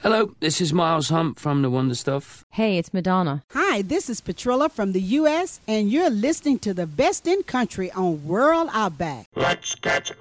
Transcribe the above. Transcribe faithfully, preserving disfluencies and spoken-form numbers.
Hello, this is Miles Hunt from The Wonder Stuff. Hey, it's Madonna. Hi, this is Petrilla from the U S, and you're listening to the best in country on World Outback. Let's get